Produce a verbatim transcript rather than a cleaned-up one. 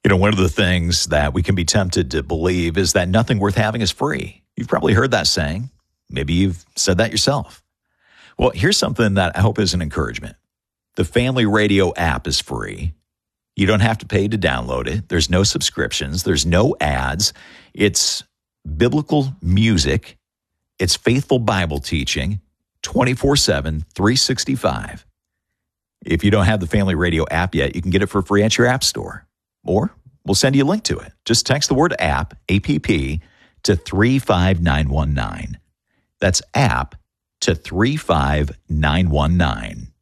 You know, one of the things that we can be tempted to believe is that nothing worth having is free. You've probably heard that saying. Maybe you've said that yourself. Well, here's something that I hope is an encouragement. The Family Radio app is free. You don't have to pay to download it. There's no subscriptions. There's no ads. It's biblical music. It's faithful Bible teaching, twenty-four seven, three sixty-five. If you don't have the Family Radio app yet, you can get it for free at your app store. Or we'll send you a link to it. Just text the word app, A P P, to three five nine one nine. That's app to three five nine one nine.